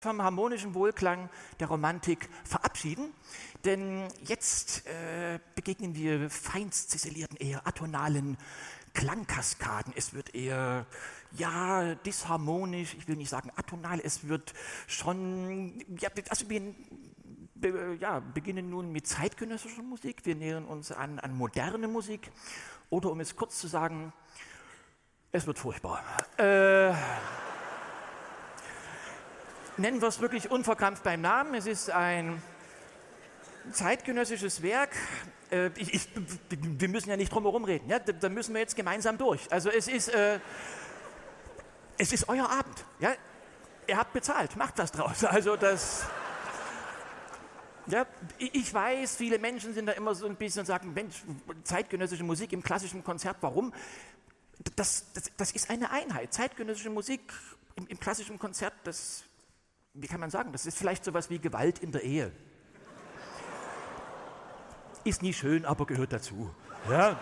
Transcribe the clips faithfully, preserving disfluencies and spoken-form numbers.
vom harmonischen Wohlklang der Romantik verabschieden, denn jetzt äh, begegnen wir feinst ziselierten, eher atonalen Klangkaskaden. Es wird eher, ja, disharmonisch, ich will nicht sagen atonal, es wird schon, ja, also wir be, ja, beginnen nun mit zeitgenössischer Musik, wir nähern uns an, an moderne Musik, oder um es kurz zu sagen, es wird furchtbar. Äh, Nennen wir es wirklich unverkrampft beim Namen. Es ist ein zeitgenössisches Werk. Äh, ich, ich, wir müssen ja nicht drum herum reden. Ja? Da, da müssen wir jetzt gemeinsam durch. Also es ist, äh, es ist euer Abend. Ja? Ihr habt bezahlt, macht was draus. Also das, ja, ich weiß, viele Menschen sind da immer so ein bisschen und sagen, Mensch, zeitgenössische Musik im klassischen Konzert, warum? Das, das, das ist eine Einheit. Zeitgenössische Musik im, im klassischen Konzert, das... Wie kann man sagen, das ist vielleicht sowas wie Gewalt in der Ehe. Ist nie schön, aber gehört dazu. Ja.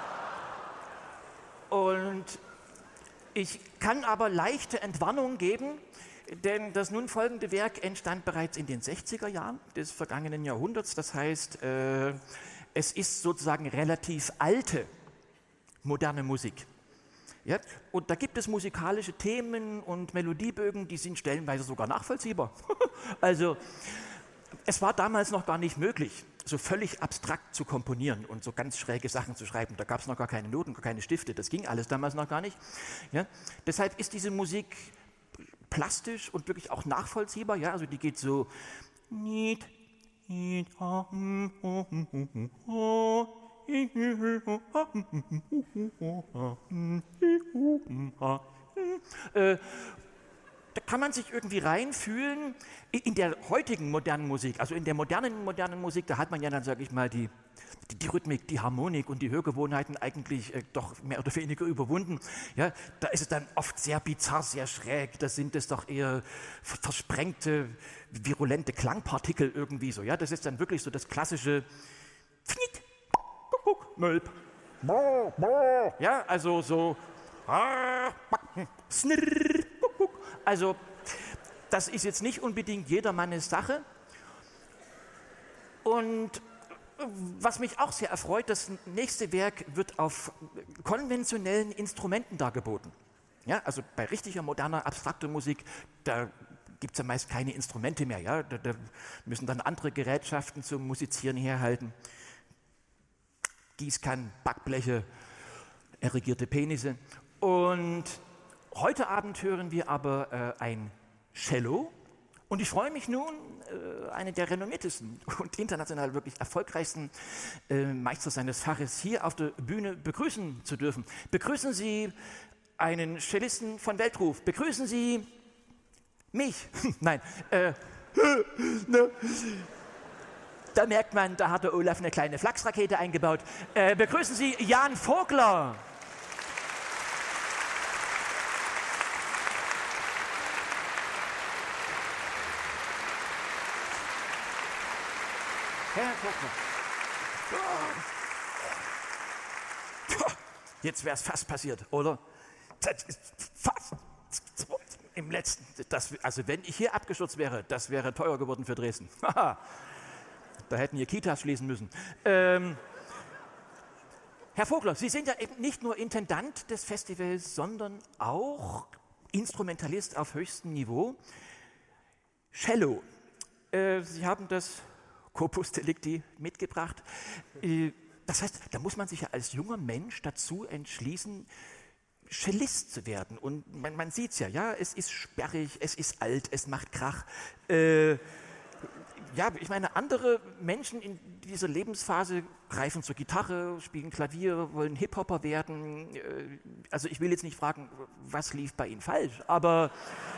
Und ich kann aber leichte Entwarnung geben, denn das nun folgende Werk entstand bereits in den sechziger Jahren des vergangenen Jahrhunderts. Das heißt, äh, es ist sozusagen relativ alte, moderne Musik. Ja, und da gibt es musikalische Themen und Melodiebögen, die sind stellenweise sogar nachvollziehbar. Also es war damals noch gar nicht möglich, so völlig abstrakt zu komponieren und so ganz schräge Sachen zu schreiben. Da gab es noch gar keine Noten, gar keine Stifte, das ging alles damals noch gar nicht. Ja, deshalb ist diese Musik plastisch und wirklich auch nachvollziehbar. Ja, also die geht so... Äh, da kann man sich irgendwie reinfühlen. In der heutigen modernen Musik, also in der modernen modernen Musik, da hat man ja dann, sage ich mal, die, die, die Rhythmik, die Harmonik und die Hörgewohnheiten eigentlich äh, doch mehr oder weniger überwunden. Ja, da ist es dann oft sehr bizarr, sehr schräg. Da sind es doch eher versprengte, virulente Klangpartikel irgendwie so. Ja, das ist dann wirklich so das klassische Fnitt. Mölp. Ja, also so. Also, das ist jetzt nicht unbedingt jedermannes Sache. Und was mich auch sehr erfreut, das nächste Werk wird auf konventionellen Instrumenten dargeboten. Ja, also bei richtiger, moderner, abstrakter Musik, da gibt es ja meist keine Instrumente mehr. Ja? Da, da müssen dann andere Gerätschaften zum Musizieren herhalten. Gießkannen, Backbleche, erigierte Penisse. Und heute Abend hören wir aber äh, ein Cello. Und ich freue mich nun, äh, einen der renommiertesten und international wirklich erfolgreichsten äh, Meister seines Faches hier auf der Bühne begrüßen zu dürfen. Begrüßen Sie einen Cellisten von Weltruf. Begrüßen Sie mich. Nein. Äh, ne. Da merkt man, da hat der Olaf eine kleine Flachsrakete eingebaut. Äh, begrüßen Sie Jan Vogler. Herr Vogler. Jetzt wäre es fast passiert, oder? Das ist fast. Im letzten, das, also wenn ich hier abgestürzt wäre, das wäre teuer geworden für Dresden. Da hätten wir Kitas schließen müssen. Ähm, Herr Vogler, Sie sind ja eben nicht nur Intendant des Festivals, sondern auch Instrumentalist auf höchstem Niveau. Cello. Äh, Sie haben das Corpus Delicti mitgebracht. Äh, das heißt, da muss man sich ja als junger Mensch dazu entschließen, Cellist zu werden. Und man, man sieht es ja, ja, es ist sperrig, es ist alt, es macht Krach. Äh, Ja, ich meine, andere Menschen in dieser Lebensphase greifen zur Gitarre, spielen Klavier, wollen Hip-Hopper werden. Also ich will jetzt nicht fragen, was lief bei Ihnen falsch, aber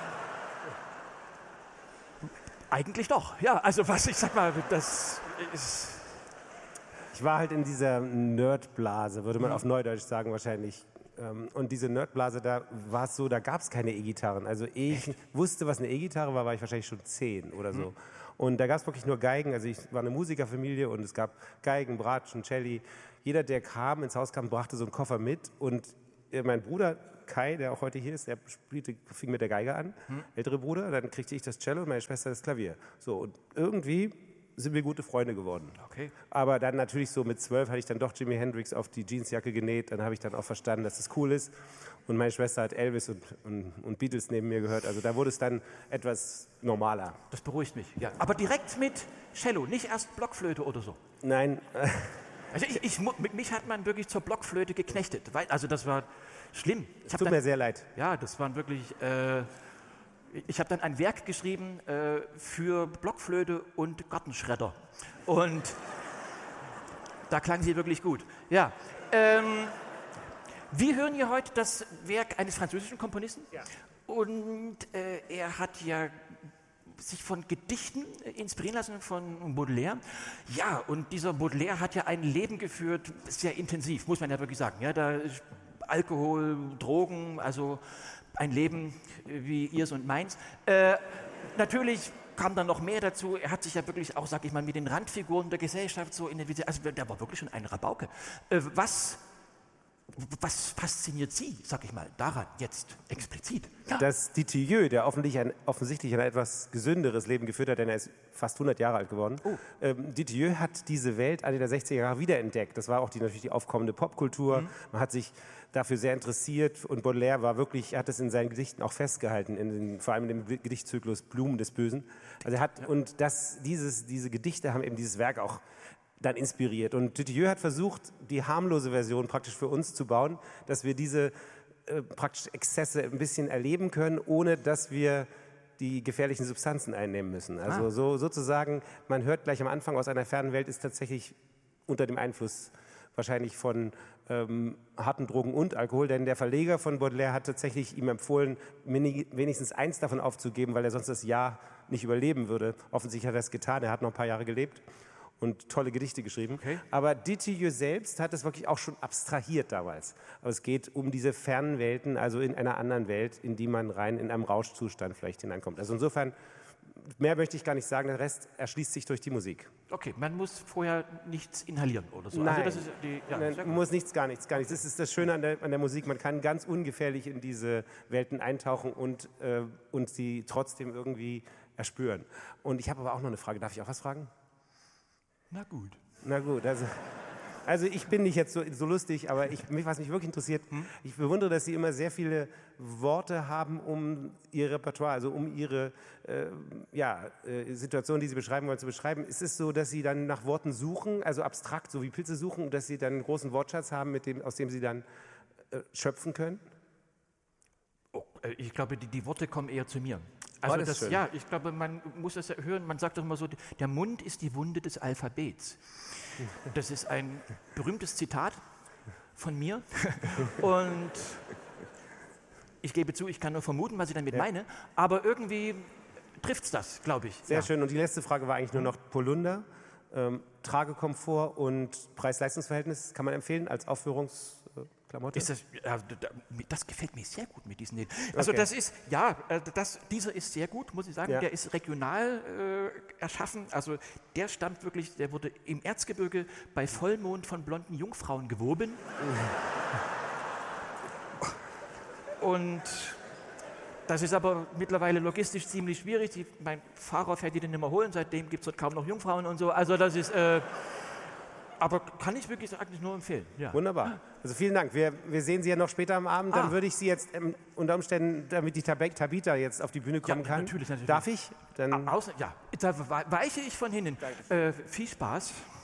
eigentlich doch. Ja, also was, ich sag mal, das ist... Ich war halt in dieser Nerdblase, würde man mhm. auf Neudeutsch sagen wahrscheinlich. Und diese Nerdblase, da war es so, da gab es keine E-Gitarren. Also ich Echt? wusste, was eine E-Gitarre war, war ich wahrscheinlich schon zehn oder so. Mhm. Und da gab es wirklich nur Geigen. Also ich war eine Musikerfamilie und es gab Geigen, Bratschen, Celli. Jeder, der kam, ins Haus kam, brachte so einen Koffer mit. Und mein Bruder Kai, der auch heute hier ist, der spielte, fing mit der Geige an, hm. ältere Bruder, dann kriegte ich das Cello und meine Schwester das Klavier. So, und irgendwie sind wir gute Freunde geworden. Okay. Aber dann natürlich so mit zwölf hatte ich dann doch Jimi Hendrix auf die Jeansjacke genäht, dann habe ich dann auch verstanden, dass das cool ist. Und meine Schwester hat Elvis und, und, und Beatles neben mir gehört. Also da wurde es dann etwas normaler. Das beruhigt mich, ja. Aber direkt mit Cello, nicht erst Blockflöte oder so. Nein. Also ich, ich, mich hat man wirklich zur Blockflöte geknechtet. Weil, also das war schlimm. Es tut dann, mir sehr leid. Ja, das waren wirklich... Äh, ich habe dann ein Werk geschrieben äh, für Blockflöte und Gartenschredder. Und da klang sie wirklich gut. Ja. Ähm, wir hören hier heute das Werk eines französischen Komponisten. Ja. Und äh, er hat ja sich von Gedichten inspirieren lassen von Baudelaire. Ja, und dieser Baudelaire hat ja ein Leben geführt, sehr intensiv, muss man ja wirklich sagen. Ja, da Alkohol, Drogen, also ein Leben wie ihrs und meins. Äh, natürlich kam dann noch mehr dazu. Er hat sich ja wirklich auch, sag ich mal, mit den Randfiguren der Gesellschaft so identifiziert. Also der war wirklich schon ein Rabauke. Äh, was, was fasziniert Sie, sag ich mal, daran jetzt explizit? Ja. Dass Dutilleux, der offensichtlich ein, offensichtlich ein etwas gesünderes Leben geführt hat, denn er ist fast hundert Jahre alt geworden. Oh. Ähm, Dutilleux hat diese Welt Ende der sechziger Jahre wiederentdeckt. Das war auch die, natürlich die aufkommende Popkultur. Mhm. Man hat sich dafür sehr interessiert und Baudelaire war wirklich, er hat es in seinen Gedichten auch festgehalten, in den, vor allem in dem Gedichtzyklus Blumen des Bösen. Also er hat, ja. Und das, dieses, diese Gedichte haben eben dieses Werk auch dann inspiriert. Und Dutilleux hat versucht, die harmlose Version praktisch für uns zu bauen, dass wir diese äh, praktisch Exzesse ein bisschen erleben können, ohne dass wir die gefährlichen Substanzen einnehmen müssen. Also ah. so, sozusagen, man hört gleich am Anfang, aus einer fernen Welt ist tatsächlich unter dem Einfluss wahrscheinlich von ähm, harten Drogen und Alkohol, denn der Verleger von Baudelaire hat tatsächlich ihm empfohlen, wenigstens eins davon aufzugeben, weil er sonst das Jahr nicht überleben würde. Offensichtlich hat er es getan, er hat noch ein paar Jahre gelebt und tolle Gedichte geschrieben. Okay. Aber Dutilleux selbst hat es wirklich auch schon abstrahiert damals. Aber es geht um diese fernen Welten, also in einer anderen Welt, in die man rein in einem Rauschzustand vielleicht hineinkommt. Also insofern, mehr möchte ich gar nicht sagen, der Rest erschließt sich durch die Musik. Okay, man muss vorher nichts inhalieren oder so. Nein, also das ist die, ja, Nein man muss nichts, gar nichts, gar nichts. Das ist das Schöne an der, an der Musik, man kann ganz ungefährlich in diese Welten eintauchen und, äh, und sie trotzdem irgendwie erspüren. Und ich habe aber auch noch eine Frage, darf ich auch was fragen? Na gut. Na gut, also... Also ich bin nicht jetzt so, so lustig, aber ich, was mich wirklich interessiert, hm? ich bewundere, dass Sie immer sehr viele Worte haben, um Ihr Repertoire, also um Ihre äh, ja, äh, Situation, die Sie beschreiben wollen, zu beschreiben. Ist es so, dass Sie dann nach Worten suchen, also abstrakt, so wie Pilze suchen, und dass Sie dann einen großen Wortschatz haben, mit dem, aus dem Sie dann äh, schöpfen können? Oh, ich glaube, die, die Worte kommen eher zu mir. Also oh, das das, schön. Ja, ich glaube, man muss das ja hören, man sagt doch immer so, der Mund ist die Wunde des Alphabets. Das ist ein berühmtes Zitat von mir und ich gebe zu, ich kann nur vermuten, was ich damit ja. meine, aber irgendwie trifft es das, glaube ich. Sehr ja. schön. Und die letzte Frage war eigentlich nur noch Polunder, ähm, Tragekomfort und Preis-Leistungs-Verhältnis. Kann man empfehlen als Aufführungsklamotte? Ist das, ja, das gefällt mir sehr gut mit diesen Liedern. Also okay. das ist, ja, das, dieser ist sehr gut, muss ich sagen. Ja. Der ist regional äh, erschaffen. Also der stammt wirklich, der wurde im Erzgebirge bei Vollmond von blonden Jungfrauen gewoben. Und das ist aber mittlerweile logistisch ziemlich schwierig. Die, mein Fahrer fährt die dann nicht mehr holen, seitdem gibt es dort kaum noch Jungfrauen und so. Also das ist... Äh, Aber kann ich wirklich eigentlich nur empfehlen. Ja. Wunderbar. Also vielen Dank. Wir, wir sehen Sie ja noch später am Abend. Ah. Dann würde ich Sie jetzt ähm, unter Umständen, damit die Tabita jetzt auf die Bühne kommen ja, kann. Natürlich, natürlich. Darf ich? Dann Außer, ja, da weiche ich von hinten. Äh, viel Spaß.